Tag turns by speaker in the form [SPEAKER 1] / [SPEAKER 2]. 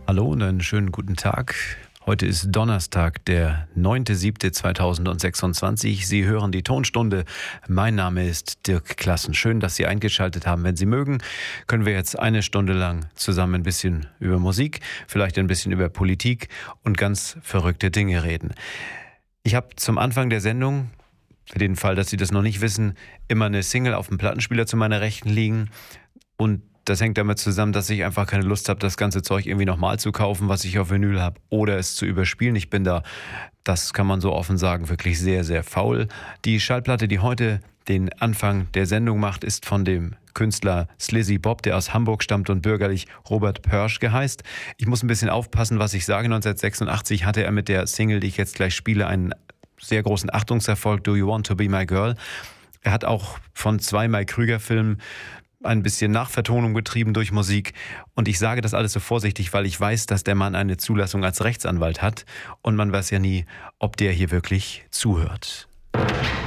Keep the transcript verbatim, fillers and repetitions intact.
[SPEAKER 1] Hallo und einen schönen guten Tag. Heute ist Donnerstag, der neunter siebter zweitausendsechsundzwanzig. Sie hören die Tonstunde. Mein Name ist Dirk Klassen. Schön, dass Sie eingeschaltet haben. Wenn Sie mögen, können wir jetzt eine Stunde lang zusammen ein bisschen über Musik, vielleicht ein bisschen über Politik und ganz verrückte Dinge reden. Ich habe zum Anfang der Sendung, für den Fall, dass Sie das noch nicht wissen, immer eine Single auf dem Plattenspieler zu meiner Rechten liegen. Und das hängt damit zusammen, dass ich einfach keine Lust habe, das ganze Zeug irgendwie nochmal zu kaufen, was ich auf Vinyl habe, oder es zu überspielen. Ich bin da, das kann man so offen sagen, wirklich sehr, sehr faul. Die Schallplatte, die heute den Anfang der Sendung macht, ist von dem Künstler Slizzy Bob, der aus Hamburg stammt und bürgerlich Robert Pörschke heißt. Ich muss ein bisschen aufpassen, was ich sage. neunzehnhundertsechsundachtzig hatte er mit der Single, die ich jetzt gleich spiele, einen sehr großen Achtungserfolg, Do You Want to Be My Girl? Er hat auch von zwei Mike Krüger-Filmen ein bisschen Nachvertonung betrieben durch Musik. Und ich sage das alles so vorsichtig, weil ich weiß, dass der Mann eine Zulassung als Rechtsanwalt hat. Und man weiß ja nie, ob der hier wirklich zuhört.